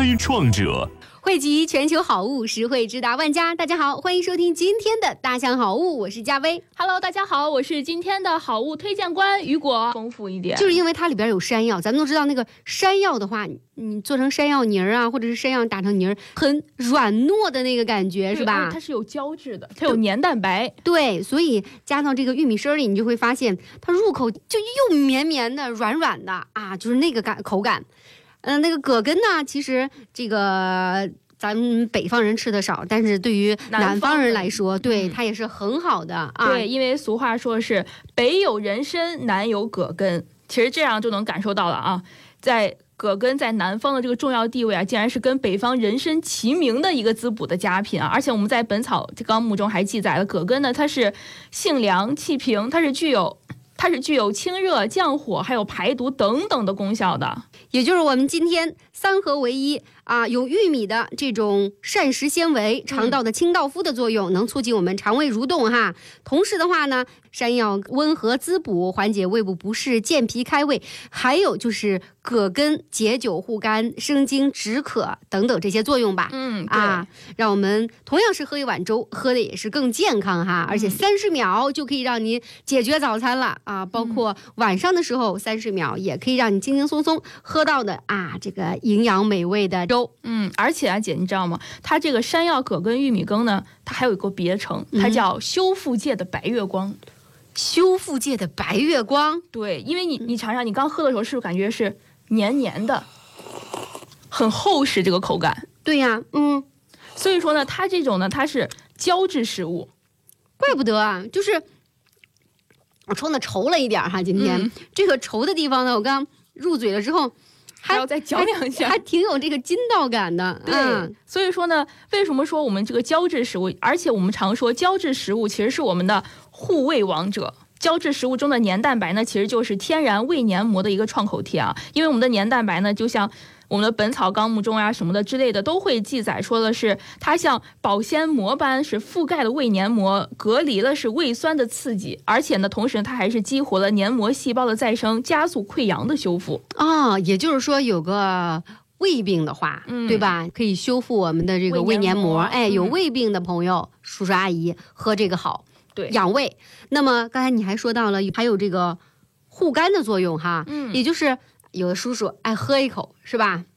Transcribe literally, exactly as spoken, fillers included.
开创者。 汇集全球好物，实惠直达万家。大家好，欢迎收听今天的大象好物，我是佳薇。 Hello， 大家好，我是今天的好物推荐官雨果。丰富一点， 就是因为它里边有山药，咱们都知道那个山药的话，你做成山药泥儿啊，或者是山药打成泥儿，很软糯的那个感觉，是吧？ 它是有胶质的，它有黏蛋白。 对，所以加到这个玉米丝里，你就会发现它入口就又绵绵的、软软的啊，就是那个感口感。嗯、呃，那个葛根呢，其实这个咱们北方人吃的少，但是对于南方人来说，对、嗯、它也是很好的啊。 对，因为俗话说是北有人参，南有葛根，其实这样就能感受到了啊，在葛根在南方的这个重要地位啊，竟然是跟北方人参齐名的一个滋补的佳品啊！而且我们在《本草纲目》中还记载了葛根呢，它是性凉气平，它是具有。它是具有清热降火还有排毒等等的功效的， 也就是我们今天三合为一啊，有玉米的这种膳食纤维、肠道的清道夫的作用，嗯、能促进我们肠胃蠕动哈。同时的话呢，山药温和滋补，缓解胃部不适、健脾开胃，还有就是葛根解酒护肝、生津止渴等等这些作用吧。 嗯啊，让我们同样是喝一碗粥，喝的也是更健康哈，而且三十秒就可以让你解决早餐了啊！包括晚上的时候，三十秒也可以让你轻轻松松喝到的啊，这个营养美味的粥。 嗯，而且啊，姐你知道吗？它这个山药葛根玉米羹呢，它还有一个别称，它叫修复界的白月光。嗯、 修复界的白月光， 对，因为你你尝尝，你刚喝的时候是不是感觉是黏黏的，很厚实这个口感？ 对呀、啊，嗯， 所以说呢，它这种呢，它是胶质食物， 怪不得啊，就是我冲的稠了一点哈，今天、嗯、这个稠的地方呢，我刚入嘴了之后。 还要再嚼两下， 还, 还挺有这个筋道感的。 对、 嗯， 所以说呢，为什么说我们这个胶质食物，而且我们常说胶质食物其实是我们的护胃王者。胶质食物中的黏蛋白呢，其实就是天然胃黏膜的一个创口贴啊。因为我们的黏蛋白呢，就像我们的《本草纲目》中啊什么的之类的，都会记载说的是它像保鲜膜般是覆盖了胃黏膜，隔离了是胃酸的刺激，而且呢，同时它还是激活了黏膜细胞的再生，加速溃疡的修复啊、哦。也就是说，有个胃病的话，嗯、对吧？可以修复我们的这个胃黏膜。哎，有胃病的朋友，嗯、叔叔阿姨喝这个好。 对， 养胃。那么刚才你还说到了，还有这个护肝的作用哈，嗯，也就是有的叔叔爱喝一口，是吧？